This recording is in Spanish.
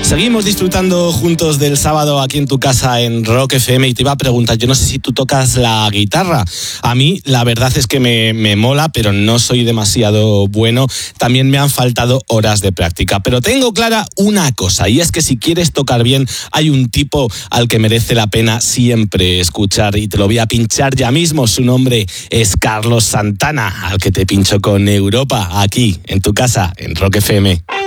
Seguimos disfrutando juntos del sábado aquí en tu casa en Rock FM y te iba a preguntar, yo no sé si tú tocas la guitarra. A mí la verdad es que me mola, pero no soy demasiado bueno. También me han faltado horas de práctica. Pero tengo clara una cosa, y es que si quieres tocar bien, hay un tipo al que merece la pena siempre escuchar y te lo voy a pinchar ya mismo. Su nombre es Carlos Santana, al que te pincho con Europa, aquí en tu casa en Rock FM.